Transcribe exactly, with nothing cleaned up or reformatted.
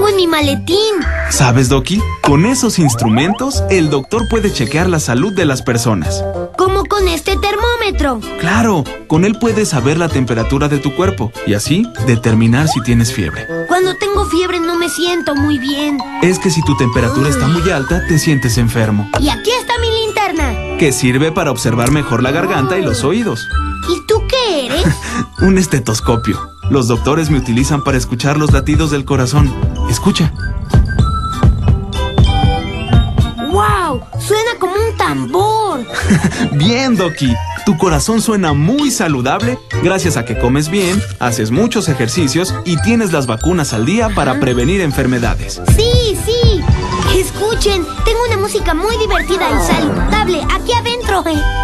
tengo en mi maletín. ¿Sabes, Doki? Con esos instrumentos, el doctor puede chequear la salud de las personas. ¿Cómo con este termómetro? Claro, con él puedes saber la temperatura de tu cuerpo y así determinar si tienes fiebre. Cuando tengo fiebre no me siento muy bien. Es que si tu temperatura está muy alta, te sientes enfermo. Y aquí está mi linterna. Que sirve para observar mejor la garganta y los oídos. ¿Y tú qué eres? Un estetoscopio. Los doctores me utilizan para escuchar los latidos del corazón. Escucha. ¡Wow! Suena como un tambor. Bien, Doki. Tu corazón suena muy saludable gracias a que comes bien, haces muchos ejercicios y tienes las vacunas al día para prevenir enfermedades. Sí, sí. Escuchen, tengo una música muy divertida y saludable aquí adentro.